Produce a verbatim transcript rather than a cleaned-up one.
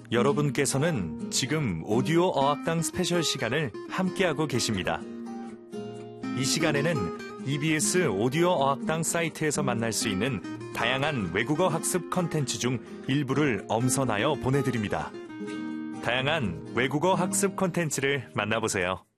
여러분께서는 지금 오디오 어학당 스페셜 시간을 함께하고 계십니다. 이 시간에는 이비에스 오디오 어학당 사이트에서 만날 수 있는 다양한 외국어 학습 컨텐츠 중 일부를 엄선하여 보내드립니다. 다양한 외국어 학습 컨텐츠를 만나보세요.